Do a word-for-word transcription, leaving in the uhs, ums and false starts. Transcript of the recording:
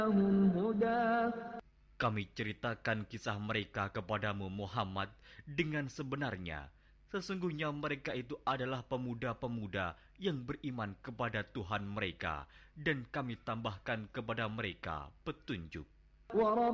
Kami ceritakan kisah mereka kepadamu Muhammad dengan sebenarnya. Sesungguhnya mereka itu adalah pemuda-pemuda yang beriman kepada Tuhan mereka, dan kami tambahkan kepada mereka petunjuk.